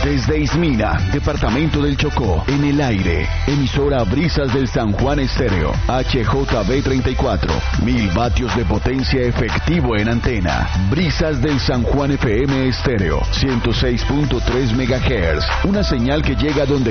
Desde Ismina, departamento del Chocó, en el aire, emisora Brisas del San Juan Estéreo, HJB 34, 1000 vatios de potencia efectivo en antena. Brisas del San Juan FM Estéreo, 106.3 MHz, una señal que llega donde